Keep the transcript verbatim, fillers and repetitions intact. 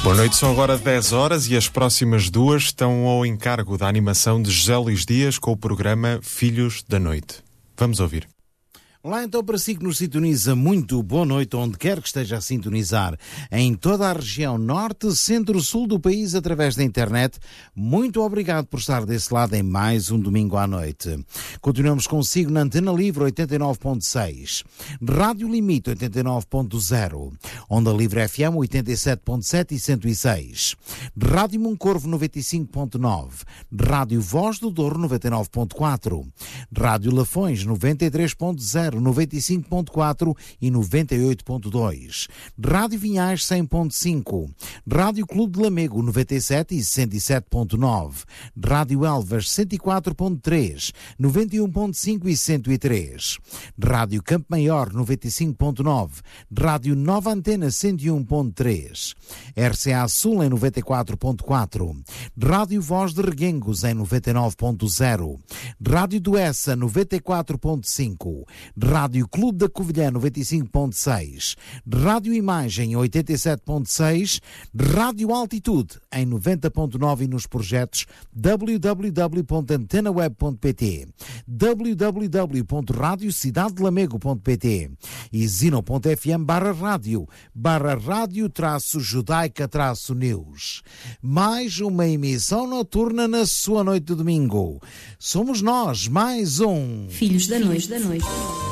Boa noite, são agora dez horas e as próximas duas estão ao encargo da animação de José Luís Dias com o programa Filhos da Noite. Vamos ouvir. Olá, então, para si que nos sintoniza, muito boa noite, onde quer que esteja a sintonizar, em toda a região norte, centro, sul do país, através da internet. Muito obrigado por estar desse lado em mais um domingo à noite. Continuamos consigo na Antena Livre oitenta e nove ponto seis, Rádio Limite oitenta e nove ponto zero, Onda Livre F M oitenta e sete ponto sete e cento e seis, Rádio Moncorvo noventa e cinco ponto nove, Rádio Voz do Douro noventa e nove ponto quatro, Rádio Lafões noventa e três ponto zero, noventa e cinco ponto quatro e noventa e oito ponto dois, Rádio Vinhais cem ponto cinco, Rádio Clube de Lamego noventa e sete e cento e sete ponto nove, Rádio Elvas cento e quatro ponto três, noventa e um ponto cinco e cento e três, Rádio Campo Maior noventa e cinco ponto nove, Rádio Nova Antena cento e um ponto três, R C A Sul em noventa e quatro ponto quatro, Rádio Voz de Reguengos em noventa e nove ponto zero, Rádio Duessa noventa e quatro ponto cinco, Rádio Clube da Covilhã noventa e cinco ponto seis, Rádio Imagem oitenta e sete ponto seis, Rádio Altitude em noventa ponto nove e nos projetos w w w ponto antena web ponto p t, w w w ponto radio cidade de lamego ponto p t e zino ponto f m barra rádio, barra rádio traço judaica traço news. Mais uma emissão noturna na sua noite de domingo. Somos nós, mais um Filhos da Noite da Noite.